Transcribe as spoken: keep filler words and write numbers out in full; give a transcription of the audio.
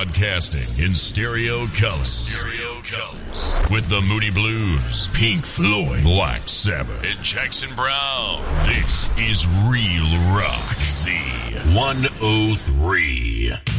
Broadcasting in stereo colors. Stereo colors. With the Moody Blues, Pink Floyd, Black Sabbath, and Jackson Brown. This is Real Rock Z one oh three.